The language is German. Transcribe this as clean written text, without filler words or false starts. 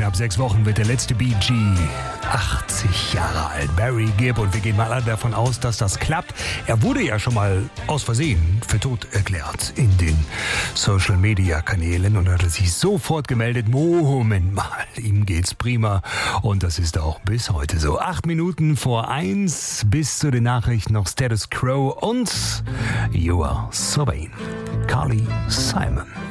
knapp 6 Wochen wird der letzte Bee Gee 80 Jahre alt, Barry Gibb. Und wir gehen mal alle davon aus, dass das klappt. Er wurde ja schon mal aus Versehen für tot erklärt in den Social-Media-Kanälen und hat sich sofort gemeldet, Moment mal, ihm geht's prima. Und das ist auch bis heute so. 8 Minuten vor 1 bis zu den Nachrichten noch Status Quo und You Are So Vain. Carly Simon.